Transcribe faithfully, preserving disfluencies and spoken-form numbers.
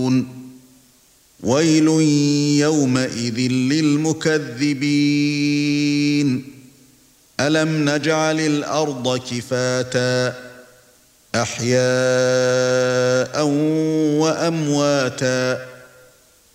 ينظرون ويل يومئذ للمكذبين ألم نجعل الأرض كفاتا أحياء وأمواتا